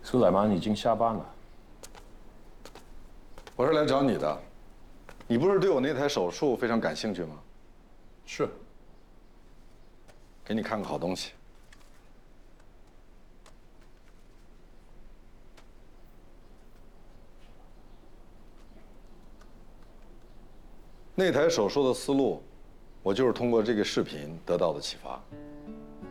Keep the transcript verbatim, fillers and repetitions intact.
苏乃曼已经下班了。 我是来找你的，你不是对我那台手术非常感兴趣吗？ 是。 给你看个好东西。那台手术的思路，我就是通过这个视频得到的启发。